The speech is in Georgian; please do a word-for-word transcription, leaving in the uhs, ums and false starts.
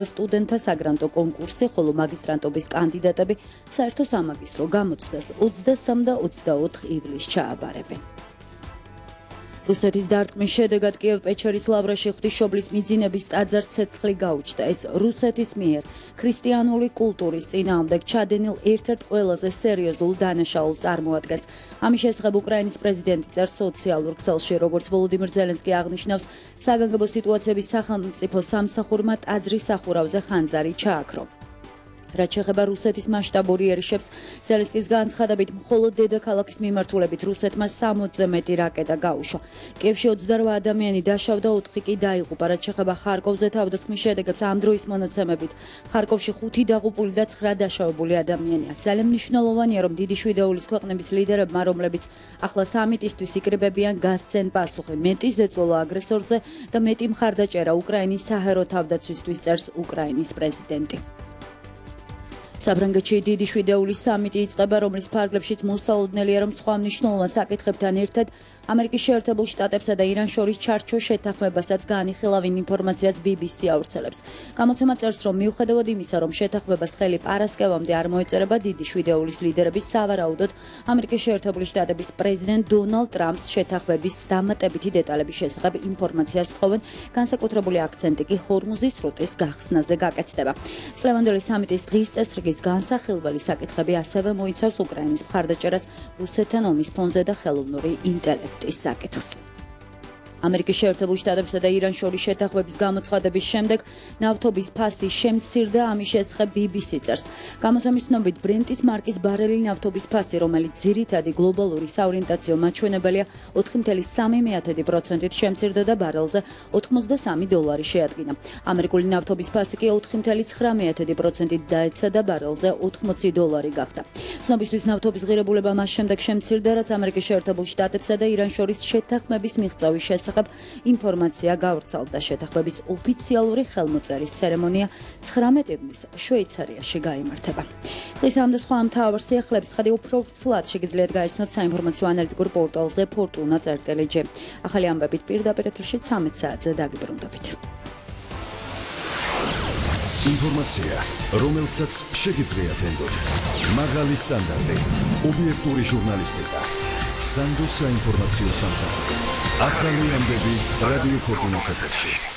სტუდენტთა საგრანტო კონკურსი, ხოლო მაგისტრანტობის კანდიდატები საერთო სამაგისტრო გამოცდას ოცდასამი და ოცდაოთხ ივლისს ჩააბარებენ. რუსეთის დარტყმის შედეგად კიევ-პეჩერის ლავრაში ღვთისმშობლის მიძინების ტაძარს ცეცხლი გაუჩნდა. ეს რუსეთის მიერ ქრისტიანული კულტურის წინააღმდეგ ჩადენილ ერთ-ერთ ყველაზე სერიოზულ დანაშაულს წარმოადგენს. ამის შესახებ უკრაინის პრეზიდენტი წერს სოციალურ ქსელში, როგორც ვოლოდიმირ ზელენსკი აღნიშნავს, საგანგებო სიტუაციების სახელმწიფო სამსახურმა ტაძრის სახურავზე ხანძარი ჩააქრო. რაც შეეხება რუსეთის მასშტაბური ერიშებს, ზელენსკის განცხადებით, მხოლოდ დედაქალაქის მიმართულებით რუსეთმა სამოცზე მეტი რაკეტა გაუშვა. კიევში ოცდარვა ადამიანი დაშავდა, ოთხი კი დაიღუპა. რაც შეეხება ხარკოვზე, თავდასხმის შედეგებს ამ დროის მონაცემებით, ხარკოვში ხუთი დაღუპული და ცხრა დაშავებული ადამიანია. ძალიან მნიშვნელოვანია, რომ დიდი შვიდეულის ქვეყნების ლიდერებმა, რომლებიც ახლა სამიტისთვის იკრიბებიან, გასცენ პასუხი მეტი ზეწოლა აგრესორზე და მეტი მხარდაჭერა უკრაინის საჰერო თავდაცვისთვის, წერს უკრაინის პრეზიდენტი. საფრანგეთში დიდი შვიდეულის სამიტი იწყება, რომლის ფარგლებშიც მოსალოდნელია, რომ სხვა მნიშვნელოვან საკითხებთან ერთად ამერიკის შეერთებულ შტატებსა და ირანს შორის ჩარჩოს შეთანხმებასაც განიხილავენ ინფორმაციას ბი ბი სი ავრცელებს. გამოცემა წერს, რომ მიუხედავად იმისა, რომ შეთანხმებას ხელი პარასკევამდე არ მოეწერება, დიდი შვიდეულის ლიდერები სავარაუდოდ ამერიკის შეერთებული შტატების პრეზიდენტ დონალდ ტრამპს შეთანხმების დამატებითი დეტალების შესახებ ინფორმაციას თხოვენ, განსაკუთრებული აქცენტი კი ჰორმუზის სრუტის გახსნაზე გაკეთდება. წლევანდელი სამიტის დღის წესრიგი განსახილველი საკითხები ასევე მოიცავს უკრაინის მხარდაჭერას რუსეთთან ომის ფონზე და ხელოვნური ინტელექტის საკითხს. ამერიკის შეერთებულ შტატებსა და ირანს შორის შეთანხმების გამოცხადების შემდეგ ნავთობის ფასი შემცირდა, ამის შესახებ ბი ბი სი წერს. გამოცემის ცნობით, ბრენტის მარკის ბარელი ნავთობის ფასი, რომელიც ძირითადი გლობალური საორიენტაციო მაჩვენებელია, ოთხი წუთი სამი პროცენტით შემცირდა და ბარელზე ოთხმოცდასამი დოლარი შეადგინა. ამერიკული ნავთობის ფასი კი ოთხი წუთი ცხრა პროცენტით დაეცა და ბარელზე ოთხმოცი დოლარი გახდა. ცნობისთვის ნავთობის ღირებულება მას შემდეგ შემცირდა, რაც ამერიკის შეერთებულ შტატებსა და ირანს შორის შეთანხმების მიღწევის შესახებ ინფორმაცია გავრცელდა. შეთანხმების ოფიციალური ხელმოწერის ცერემონია ცხრამეტი ივნისს შვეიცარიაში გაიმართება. დღის ამ და სხვა მთავარ სიახლეებს ხედი უფრო ცლად შეგიძლიათ გაიცნოთ საინფორმაციო ანალიტიკურ პორტალზე ფორტუნა წერტილი ჯი. ახალი ამბებით პირდაპირ ეთერში ცამეტ საათზე დაგიბრუნდებით. ინფორმაცია, რომელსაც შეგიძლიათ ენდოთ. მაღალი სტანდარტი, ობიექტური ჟურნალისტიკა. სანდო საინფორმაციო სამსახური. ახალი ამბები რადიო ფორტუნას ეთერში.